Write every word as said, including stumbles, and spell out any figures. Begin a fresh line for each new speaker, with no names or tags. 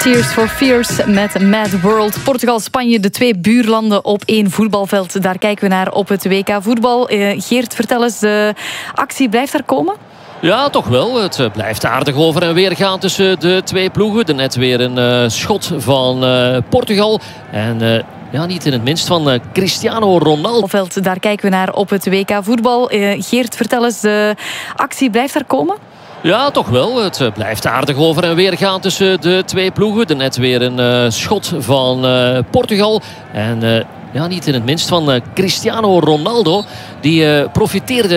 Tears for Fears met Mad World. Portugal, Spanje, de twee buurlanden op één voetbalveld. Daar kijken we naar op het W K voetbal. Uh, Geert, vertel eens, de actie blijft er komen?
Ja, toch wel. Het blijft aardig over en weer gaan tussen de twee ploegen. Er net weer een uh, schot van uh, Portugal. En uh, ja, niet in het minst van uh, Cristiano Ronaldo.
Daar kijken we naar op het W K voetbal. Uh, Geert, vertel eens, de actie blijft er komen?
Ja, toch wel. Het blijft aardig over en weer gaan tussen de twee ploegen. Er net weer een uh, schot van uh, Portugal. En uh, ja, niet in het minst van uh, Cristiano Ronaldo. Die uh, profiteerde